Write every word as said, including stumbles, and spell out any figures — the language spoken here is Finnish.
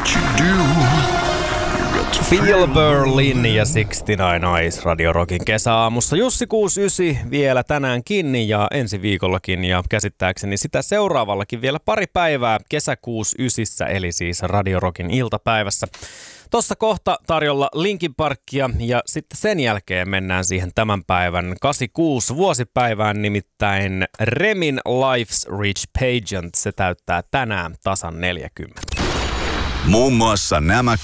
Phil Berlin ja kuusikymmentäyhdeksän Eyes Radio Rockin kesäaamussa. Jussi kuusikymmentäyhdeksän vielä tänäänkin ja ensi viikollakin ja käsittääkseni sitä seuraavallakin vielä pari päivää kesä kuusikymmentäyhdeksän eli siis Radio Rockin iltapäivässä. Tossa kohta tarjolla Linkin Parkia ja sitten sen jälkeen mennään siihen tämän päivän kahdeksankymmentäkuusi vuosipäivään, nimittäin Remin Life's Rich Pageant. Se täyttää tänään tasan neljäkymmentä. Muun muassa nämä